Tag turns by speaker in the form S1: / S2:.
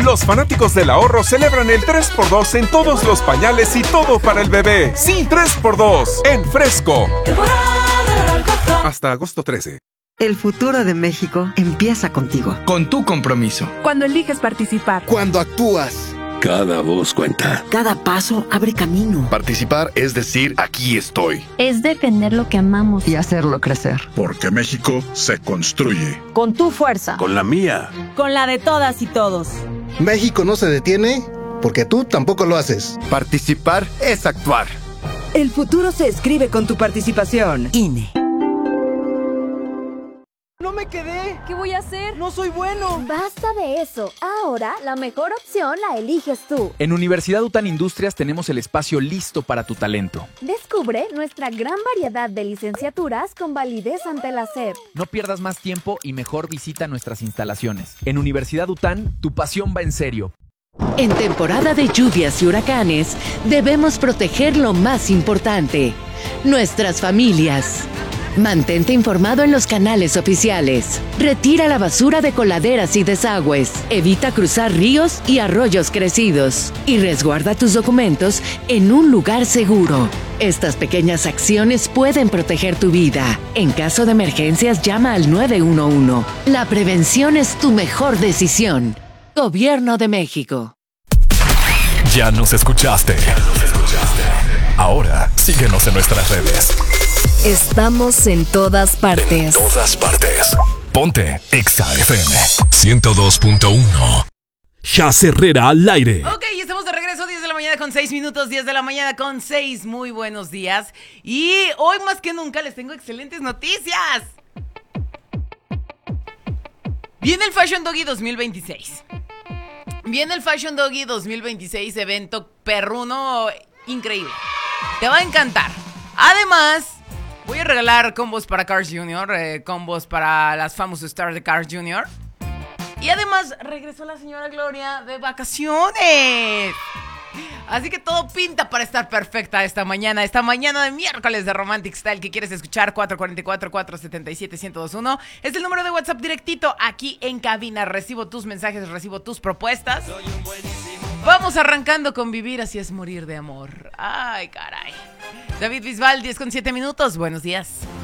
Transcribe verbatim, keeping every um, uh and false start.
S1: Los fanáticos del ahorro celebran el tres por dos en todos los pañales y todo para el bebé. Sí, tres por dos en Fresco. Hasta agosto trece.
S2: El futuro de México empieza contigo.
S3: Con tu compromiso.
S4: Cuando eliges participar.
S5: Cuando actúas.
S6: Cada voz cuenta.
S2: Cada paso abre camino.
S6: Participar es decir, aquí estoy.
S7: Es defender lo que amamos.
S2: Y hacerlo crecer.
S8: Porque México se construye.
S9: Con tu fuerza.
S6: Con la mía.
S9: Con la de todas y todos.
S5: México no se detiene porque tú tampoco lo haces.
S3: Participar es actuar.
S10: El futuro se escribe con tu participación. I N E.
S11: ¡No me quedé!
S9: ¿Qué voy a hacer?
S11: ¡No soy bueno!
S12: Basta de eso. Ahora, la mejor opción la eliges tú.
S13: En Universidad UTAN Industrias tenemos el espacio listo para tu talento.
S12: Descubre nuestra gran variedad de licenciaturas con validez ante la S E P.
S13: No pierdas más tiempo y mejor visita nuestras instalaciones. En Universidad UTAN, tu pasión va en serio.
S14: En temporada de lluvias y huracanes, debemos proteger lo más importante: nuestras familias. Mantente informado en los canales oficiales. Retira la basura de coladeras y desagües. Evita cruzar ríos y arroyos crecidos. Y resguarda tus documentos en un lugar seguro. Estas pequeñas acciones pueden proteger tu vida. En caso de emergencias, llama al nueve uno uno. La prevención es tu mejor decisión. Gobierno de México.
S15: Ya nos escuchaste. Ya nos escuchaste. Ahora síguenos en nuestras redes.
S16: Estamos en todas partes.
S15: En todas partes. Ponte Exa F M ciento dos punto uno.
S17: Chas Herrera al aire.
S18: Ok, estamos de regreso, diez de la mañana con seis minutos, diez de la mañana con seis. Muy buenos días. Y hoy más que nunca les tengo excelentes noticias. Viene el Fashion Doggy dos mil veintiséis. Viene el Fashion Doggy dos mil veintiséis, evento perruno increíble. Te va a encantar. Además, voy a regalar combos para Cars Junior, eh, combos para las famous stars de Cars Junior. Y además regresó la señora Gloria de vacaciones. Así que todo pinta para estar perfecta esta mañana. Esta mañana de miércoles de Romantic Style que quieres escuchar. Cuatro cuatro cuatro, cuatro siete siete, uno cero dos uno. Es el número de WhatsApp directito aquí en cabina. Recibo tus mensajes, recibo tus propuestas. Vamos arrancando con Vivir así es morir de amor. Ay, caray. David Bisbal, diez con siete minutos. Buenos días.